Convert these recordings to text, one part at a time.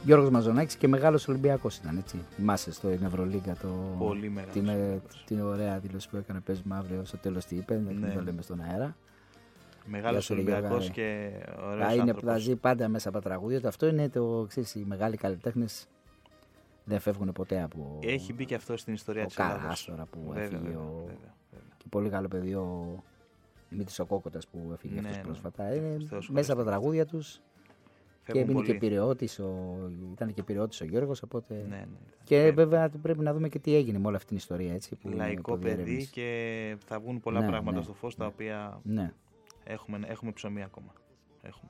Γιώργος Μαζονάκης και μεγάλος Ολυμπιακός ήταν, έτσι. Θυμάσαι στην Ευρωλίγκα Πολύ μεγάλος. την ωραία δήλωση που έκανε, παίζουμε αύριο στο τέλος τι είπε, δεν το λέμε στον αέρα. Μεγάλος Ολυμπιακός και ωραίος άνθρωπος. Θα ζει πάντα μέσα από τα τραγούδια του. Αυτό είναι ξέρεις, οι μεγάλοι καλλιτέχνες δεν φεύγουν ποτέ από. Έχει μπει και αυτό στην ιστορία της Ελλάδας. Ο Καράς τώρα που έφυγε. Και πολύ καλό παιδί ο Δημήτρης ο Κόκοτας που έφυγε αυτός πρόσφατα. Μέσα από τα τραγούδια τους. Και έμεινε και πειραιώτης, ήταν και πειραιώτης ο Γιώργος, οπότε. Και βέβαια πρέπει να δούμε και τι έγινε με όλη αυτή την ιστορία. Έτσι, που λαϊκό παιδί και θα βγουν πολλά πράγματα στο φως τα οποία έχουμε ψωμί ακόμα. Έχουμε.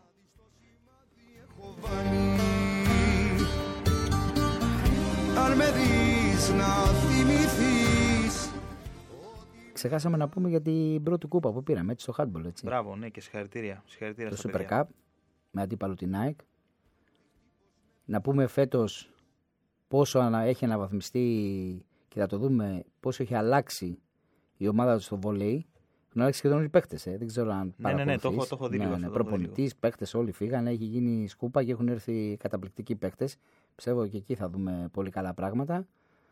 Αν με δεις να θυμηθείς. Ξεχάσαμε να πούμε για την πρώτη κούπα που πήραμε, έτσι, στο handball, έτσι. Μπράβο, ναι, και συγχαρητήρια. Το Super Cup με αντίπαλο την ΑΕΚ. Να πούμε φέτος πόσο έχει αναβαθμιστεί και θα το δούμε πόσο έχει αλλάξει η ομάδα του στο βολέι. Έχουν αλλάξει σχεδόν όλοι οι παίκτες. Δεν ξέρω αν παρακολουθείς. Ναι, το έχω δει λίγο. Προπονητής, παίκτες όλοι φύγανε, έχει γίνει σκούπα και έχουν έρθει καταπληκτικοί παίκτες. Πιστεύω και εκεί θα δούμε πολύ καλά πράγματα.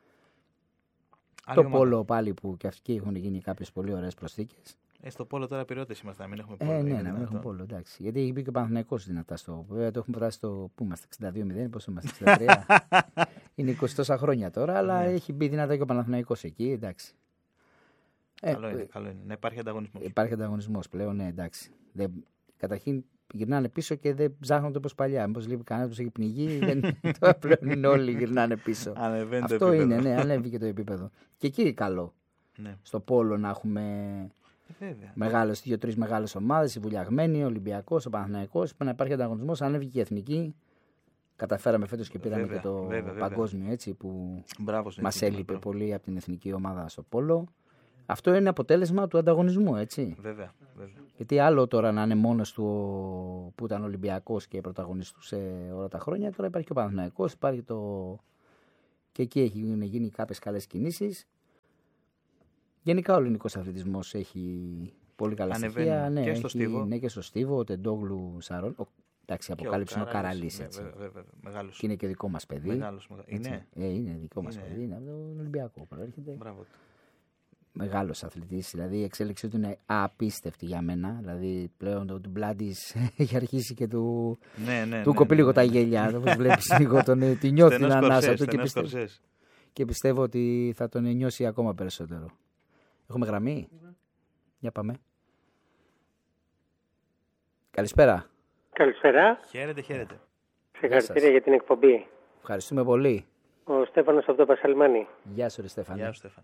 Το πόλο πάλι που και αυτοί έχουν γίνει κάποιες πολύ ωραίες προσθήκες. Στο πόλο τώρα πειραιώτες είμαστε, να μην έχουμε πόλο. Ναι, να μην έχουμε πόλο, εντάξει. Γιατί έχει μπει και ο Παναθηναϊκός δυνατά στο. Βέβαια το έχουμε φτάσει στο. Πού είμαστε, 62-0, πόσο είμαστε, 63. Είναι 20 τόσα χρόνια τώρα, αλλά έχει μπει δυνατά και ο Παναθηναϊκός εκεί, εντάξει. Καλό είναι. Να υπάρχει ανταγωνισμός. Υπάρχει ανταγωνισμός πλέον, ναι, εντάξει. Καταρχήν γυρνάνε πίσω και δεν ψάχνονται όπως παλιά. Μήπως λείπει κανένας που έχει πνιγεί, τώρα πλέον είναι όλοι γυρνάνε πίσω. Αυτό είναι, ναι, ανέβηκε το επίπεδο. Και εκεί καλό. Στο πόλο να έχουμε. Δύο-τρεις μεγάλες ομάδες, οι Βουλιαγμένοι, ο Ολυμπιακός, ο Παναθηναϊκός, να υπάρχει ανταγωνισμός. Ανέβηκε και η εθνική. Καταφέραμε φέτος και πήραμε και το παγκόσμιο, έτσι, που μας έλειπε πολύ από την εθνική ομάδα στο πόλο. Αυτό είναι αποτέλεσμα του ανταγωνισμού, έτσι. Βέβαια. Γιατί άλλο τώρα να είναι μόνος του που ήταν Ολυμπιακός και πρωταγωνιστούσε όλα τα χρόνια, τώρα υπάρχει και ο Παναθηναϊκός, υπάρχει και εκεί έχουν γίνει κάποιες καλές κινήσεις. Γενικά ο ελληνικός αθλητισμός έχει πολύ καλά στοιχεία. Ναι, και στο Στίβο. Ναι, και στο Στίβο, ο Τεντόγλου Σαρών. Εντάξει, αποκάλυψε ο Καραλής, έτσι. Μεγάλος. Και είναι και δικό μας παιδί. Είναι δικό μας παιδί, είναι από τον Ολυμπιακό προέρχεται. Μπράβο. Μεγάλος αθλητής, δηλαδή η εξέλιξή του είναι απίστευτη για μένα. Δηλαδή πλέον του Μπλάντης έχει αρχίσει και του κοπεί λίγο τα γέλια. Όπως βλέπεις λίγο τη νιώθει την ανάσα του και πιστεύω ότι θα τον νιώσει ακόμα περισσότερο. Έχουμε γραμμή. Για πάμε. Καλησπέρα. Καλησπέρα. Χαίρετε. Συγχαρητήρια για την εκπομπή. Ευχαριστούμε πολύ. Ο Στέφανος από το Πασαλμάνι. Γεια σου, Στέφανη. Γεια σου, Στέφανη.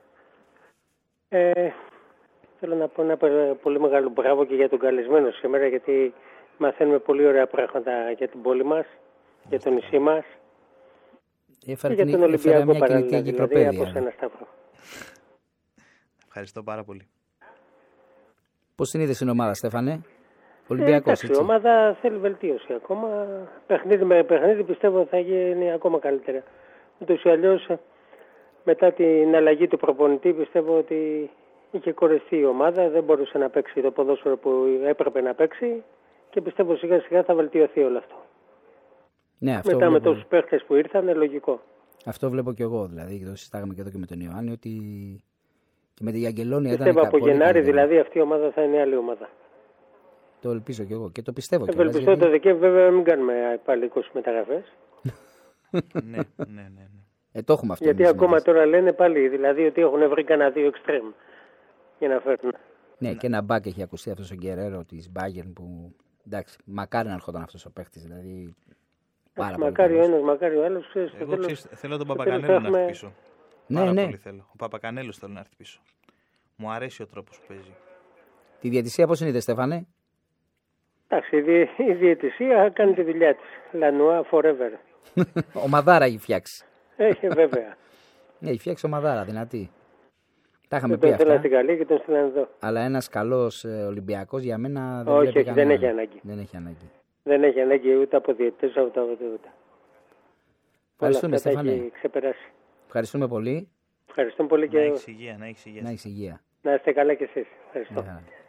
Θέλω να πω ένα πολύ μεγάλο μπράβο και για τον καλεσμένο σήμερα, γιατί μαθαίνουμε πολύ ωραία πράγματα για την πόλη μας, για το νησί μας και για τον Ολυμπιακό παράλληλα, δηλαδή από σένα, Σταύρο. Ευχαριστώ πάρα πολύ. Πώς την είδες την ομάδα, Στέφανε? Ολυμπιακός, η ομάδα θέλει βελτίωση ακόμα. Παιχνίδι με παιχνίδι πιστεύω θα γίνει ακόμα καλύτερα. Ούτως ή αλλιώς μετά την αλλαγή του προπονητή πιστεύω ότι είχε κορεστεί η ομάδα, δεν μπορούσε να παίξει το ποδόσφαιρο που έπρεπε να παίξει και πιστεύω σιγά σιγά θα βελτιωθεί όλο αυτό. Ναι, αυτό μετά με τόσους παίχτες που ήρθαν, λογικό. Αυτό βλέπω και εγώ, δηλαδή το συζητάγαμε και εδώ και με τον Ιωάννη, ότι και με τη Αγγελόνη ήταν. Πιστεύω από Γενάρη δηλαδή αυτή η ομάδα θα είναι άλλη ομάδα. Το ελπίζω κι εγώ και το πιστεύω κι εγώ. Ευελπιστώ γιατί... το Δεκέμβριο βέβαια μην κάνουμε πάλι 20 μεταγραφές. Ναι. Το έχουμε αυτό. Γιατί ακόμα τώρα λένε πάλι δηλαδή ότι έχουν βρει κανένα 2 εξτρέμ για να φέρουν. Ναι, και ένα μπακ έχει ακουστεί αυτός ο Γκερέρο της Bayern που εντάξει, μακάρι να ερχόταν αυτός ο παίχτης. Δηλαδή, μακάρι ο ένας, μακάρι ο άλλος. Εγώ θέλω τον Παπακανέλου να έρθει πίσω. Πάρα πολύ θέλω. Ο Παπακανέλος θέλω να έρθει πίσω. Μου αρέσει ο τρόπος που παίζει. Τη διαιτησία πώς είναι, Στέφανε? Εντάξει, η διαιτησία κάνει τη δουλειά της. Λανουά forever. Ομαδάρα έχει φτιάξει. Έχει βέβαια. Ναι, έχει φτιάξει ομαδάρα, δυνατή. Τα είχαμε πει αυτά. Τον στην Γαλλία και τον στείλαν εδώ. Αλλά ένας καλός Ολυμπιακός για μένα δεν όχι, δεν έχει ανάγκη. Δεν έχει ανάγκη ούτε από διαιτητές ούτε από τίποτα. Ευχαριστούμε, Στέφανε. Ευχαριστούμε πολύ. Ευχαριστούμε πολύ και να έχεις υγεία. Να έχεις υγεία. Να είστε καλά κι εσείς. Ευχαριστώ.